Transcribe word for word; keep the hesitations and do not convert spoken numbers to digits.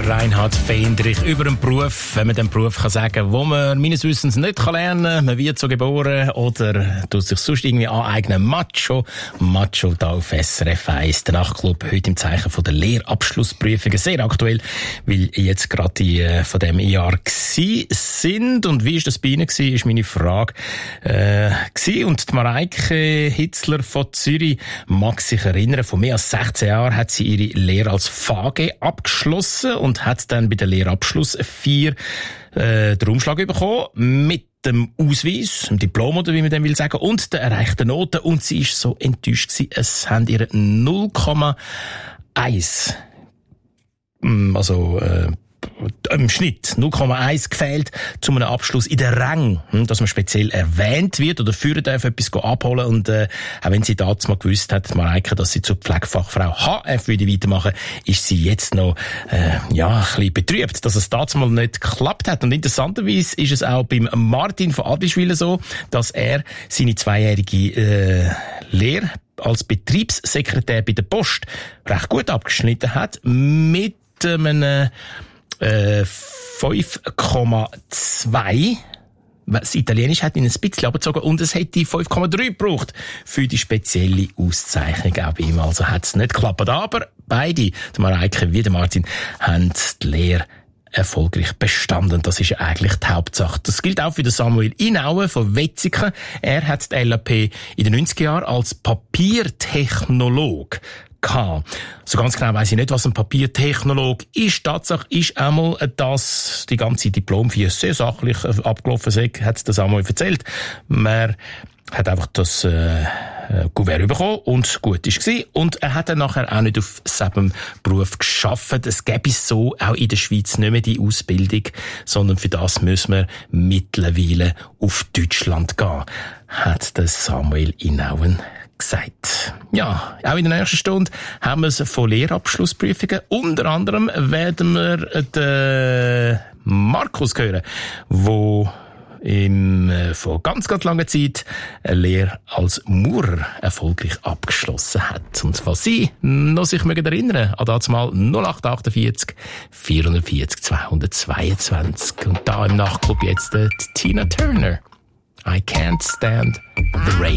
Reinhard Fendrich über einen Beruf, wenn man den Beruf kann sagen, wo man meines Wissens nicht kann lernen, man wird so geboren oder tut sich sonst irgendwie aneignen. Macho, Macho da auf S R F eins, der Nachtclub heute im Zeichen von der Lehrabschlussprüfungen, sehr aktuell, weil jetzt gerade die äh, von dem Jahr gsi sind. Und wie ist das bei Ihnen gsi, ist meine Frage äh, gsi. Und die Mareike Hitzler von Zürich mag sich erinnern, vor mehr als sechzehn Jahren hat sie ihre Lehre als V G abgeschlossen und hat dann bei der Lehrabschluss vier äh, den Umschlag bekommen mit dem Ausweis, dem Diplom oder wie man dem will sagen, und der erreichten Noten. Und sie ist so enttäuscht gewesen, es haben ihr null Komma eins, also äh, im Schnitt null Komma eins gefehlt zu einem Abschluss in der Rang, dass man speziell erwähnt wird oder führen darf, etwas abholen. Und äh, auch wenn sie damals mal gewusst hat, Mareike, dass sie zur Pflegefachfrau H F würde weitermachen, ist sie jetzt noch äh, ja ein bisschen betrübt, dass es damals mal nicht geklappt hat. Und interessanterweise ist es auch beim Martin von Adliswil so, dass er seine zweijährige äh, Lehre als Betriebssekretär bei der Post recht gut abgeschnitten hat mit einem Äh, fünf Komma zwei. Das Italienisch hat ihn ein bisschen abgezogen und es hätte fünf Komma drei gebraucht für die spezielle Auszeichnung auch bei ihm. Also hat es nicht geklappt. Aber beide, die Mareike wie der Martin, haben die Lehre erfolgreich bestanden. Das ist ja eigentlich die Hauptsache. Das gilt auch für den Samuel Inauen von Wetzikon. Er hat die L A P in den neunziger Jahren als Papiertechnolog gehabt. So ganz genau weiss ich nicht, was ein Papiertechnolog ist. Tatsache ist einmal, dass die ganze Diplomfeier sehr sachlich abgelaufen ist, hat das einmal erzählt. Man hat einfach das äh, Kuvert bekommen und gut ist gewesen. Und er hat dann nachher auch nicht auf selben Beruf geschafft. Es gäbe es so auch in der Schweiz nicht mehr die Ausbildung, sondern für das müssen wir mittlerweile auf Deutschland gehen, hat der Samuel Inauen gesagt. Ja, auch in der nächsten Stunde haben wir es von Lehrabschlussprüfungen. Unter anderem werden wir den Markus hören, wo im, äh, vor ganz, ganz langer Zeit eine Lehre als Maurer erfolgreich abgeschlossen hat. Und was Sie noch sich mögen erinnern, an das mal null acht achtundvierzig vierundvierzig zweihundertzweiundzwanzig. Und da im Nachtclub jetzt äh, Tina Turner. I can't stand the rain.